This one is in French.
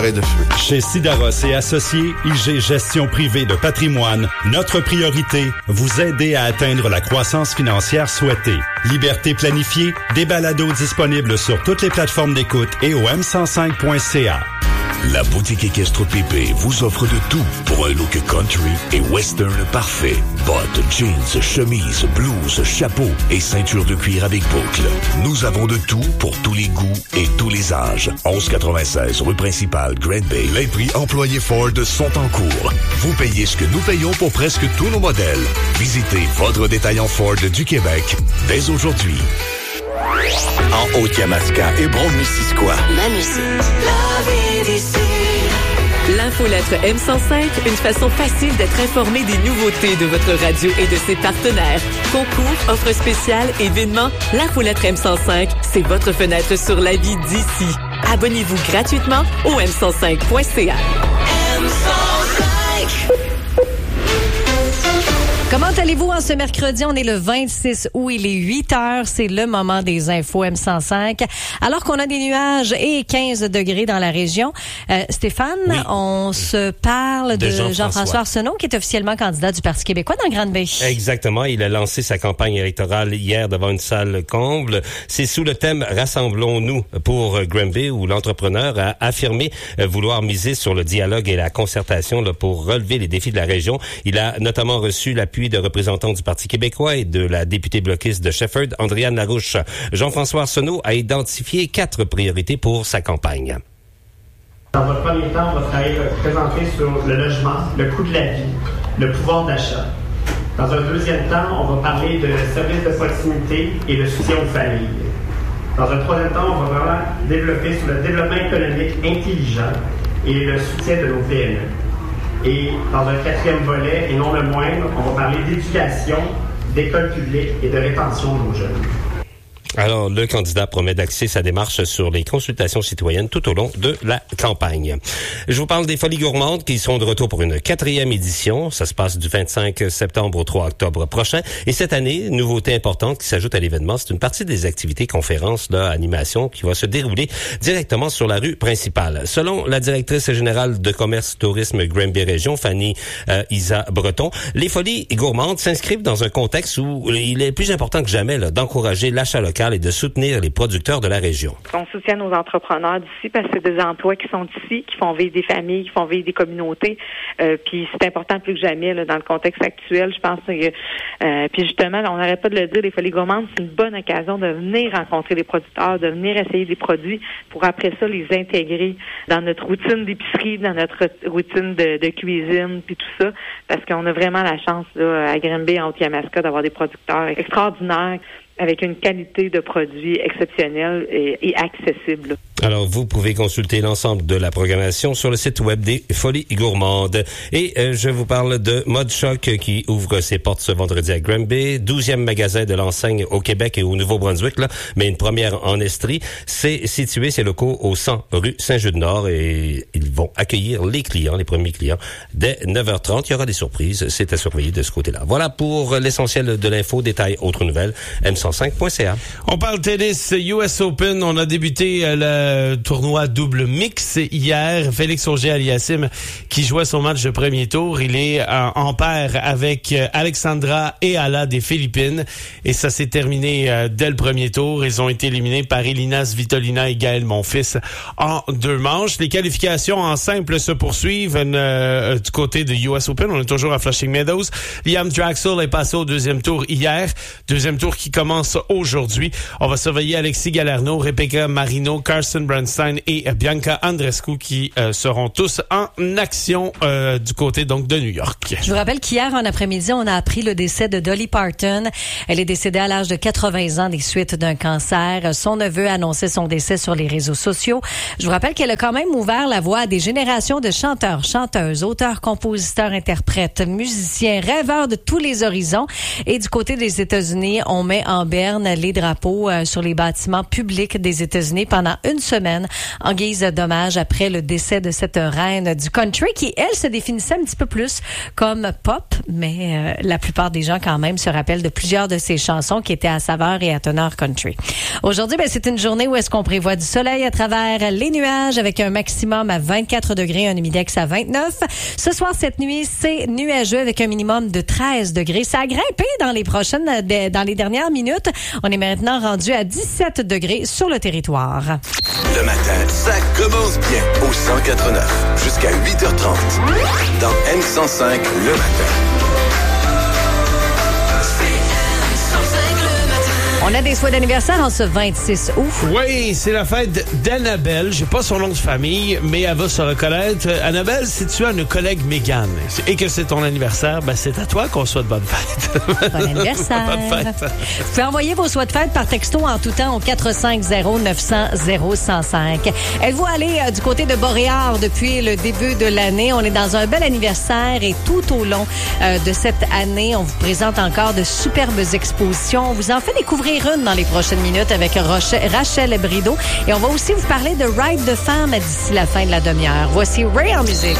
Chez Sidaros et Associés, IG Gestion privée de patrimoine, notre priorité, vous aider à atteindre la croissance financière souhaitée. Liberté planifiée, des balados disponibles sur toutes les plateformes d'écoute et au m105.ca. La boutique équestre Pépé vous offre de tout pour un look country et western parfait. Bottes, jeans, chemises, blouses, chapeaux et ceinture de cuir avec boucle. Nous avons de tout pour tous les goûts et tous les âges. 1196 rue principale, Grand Bay. Les prix employés Ford sont en cours. Vous payez ce que nous payons pour presque tous nos modèles. Visitez votre détaillant Ford du Québec dès aujourd'hui. En Haute-Yamaska et Brome-Missisquoi. La musique. La vie d'ici. L'infolettre M105, une façon facile d'être informé des nouveautés de votre radio et de ses partenaires. Concours, offres spéciales, événements, l'infolettre M105, c'est votre fenêtre sur la vie d'ici. Abonnez-vous gratuitement au m105.ca. M105. Comment allez-vous en ce mercredi? On est le 26 août, il est 8 heures. C'est le moment des infos M105. Alors qu'on a des nuages et 15 degrés dans la région. Stéphane, oui. On se parle de Jean-François Arsenault, qui est officiellement candidat du Parti québécois dans Grande Bay. Exactement. Il a lancé sa campagne électorale hier devant une salle comble. C'est sous le thème « Rassemblons-nous » pour Grande Bay, où l'entrepreneur a affirmé vouloir miser sur le dialogue et la concertation pour relever les défis de la région. Il a notamment reçu l'appui de représentants du Parti québécois et de la députée bloquiste de Shefford, Andréane Larouche. Jean-François Arsenault a identifié 4 priorités pour sa campagne. Dans un premier temps, on va présenter sur le logement, le coût de la vie, le pouvoir d'achat. Dans un deuxième temps, on va parler de services de proximité et le soutien aux familles. Dans un troisième temps, on va vraiment développer sur le développement économique intelligent et le soutien de nos PME. Et dans un quatrième volet, et non le moindre, on va parler d'éducation, d'école publique et de rétention de nos jeunes. Alors, le candidat promet d'axer sa démarche sur les consultations citoyennes tout au long de la campagne. Je vous parle des Folies gourmandes qui seront de retour pour une 4e édition. Ça se passe du 25 septembre au 3 octobre prochain. Et cette année, nouveauté importante qui s'ajoute à l'événement, c'est une partie des activités conférences, animation qui va se dérouler directement sur la rue principale. Selon la directrice générale de commerce tourisme Grande Bay Région, Fanny Isa Breton, les Folies gourmandes s'inscrivent dans un contexte où il est plus important que jamais d'encourager l'achat local et de soutenir les producteurs de la région. On soutient nos entrepreneurs d'ici parce que c'est des emplois qui sont ici, qui font vivre des familles, qui font vivre des communautés. Puis c'est important plus que jamais dans le contexte actuel. Je pense que puis justement, on n'arrête pas de le dire, les Folies gourmandes, c'est une bonne occasion de venir rencontrer les producteurs, de venir essayer des produits pour après ça les intégrer dans notre routine d'épicerie, dans notre routine de cuisine, puis tout ça, parce qu'on a vraiment la chance à Grande Bay, en Haute-Yamaska, d'avoir des producteurs extraordinaires, avec une qualité de produits exceptionnelle et accessible. Alors, vous pouvez consulter l'ensemble de la programmation sur le site web des Folies gourmandes. Et je vous parle de Mode Choc qui ouvre ses portes ce vendredi à Grande Bay. 12e magasin de l'enseigne au Québec et au Nouveau-Brunswick, mais une première en Estrie. C'est situé, ces locaux, au 100 rue Saint-Jude-Nord et ils vont accueillir les premiers clients, dès 9h30. Il y aura des surprises. C'est à surveiller de ce côté-là. Voilà pour l'essentiel de l'info. Détails, autres nouvelles, m105.ca. On parle tennis US Open. On a débuté le tournoi double mix hier. Félix Auger-Aliassime qui jouait son match de premier tour. Il est en paire avec Alexandra et Ala des Philippines. Et ça s'est terminé dès le premier tour. Ils ont été éliminés par Elina Svitolina et Gaël Monfils en 2 manches. Les qualifications en simple se poursuivent du côté de US Open. On est toujours à Flushing Meadows. Liam Draxl est passé au 2e tour hier. 2e tour qui commence aujourd'hui. On va surveiller Alexis Galarneau, Rebecca Marino, Carson Brandstein et Bianca Andreescu qui seront tous en action du côté donc de New York. Je vous rappelle qu'hier en après-midi, on a appris le décès de Dolly Parton. Elle est décédée à l'âge de 80 ans des suites d'un cancer. Son neveu a annoncé son décès sur les réseaux sociaux. Je vous rappelle qu'elle a quand même ouvert la voie à des générations de chanteurs, chanteuses, auteurs, compositeurs, interprètes, musiciens, rêveurs de tous les horizons. Et du côté des États-Unis, on met en berne les drapeaux sur les bâtiments publics des États-Unis pendant une semaine en guise d'hommage après le décès de cette reine du country qui, elle, se définissait un petit peu plus comme pop, mais la plupart des gens quand même se rappellent de plusieurs de ses chansons qui étaient à saveur et à teneur country. Aujourd'hui, c'est une journée où est-ce qu'on prévoit du soleil à travers les nuages avec un maximum à 24 degrés, un humidex à 29. Ce soir, cette nuit, c'est nuageux avec un minimum de 13 degrés. Ça a grimpé dans les dernières minutes. On est maintenant rendu à 17 degrés sur le territoire. Le matin, ça commence bien au 104.9 jusqu'à 8h30 dans M105 le matin. On a des souhaits d'anniversaire en ce 26 août. Oui, c'est la fête d'Annabelle. J'ai pas son nom de famille, mais elle va se reconnaître. Annabelle, si tu as une collègue Mégane et que c'est ton anniversaire, c'est à toi qu'on souhaite bonne fête. Bon anniversaire. Bonne fête. Vous pouvez envoyer vos souhaits de fête par texto en tout temps au 450-900-0105. Êtes-vous allé du côté de Boréard depuis le début de l'année? On est dans un bel anniversaire et tout au long de cette année, on vous présente encore de superbes expositions. On vous en fait découvrir une dans les prochaines minutes avec Rachel Brideau. Et on va aussi vous parler de Ride de femmes d'ici la fin de la demi-heure. Voici Ray en musique.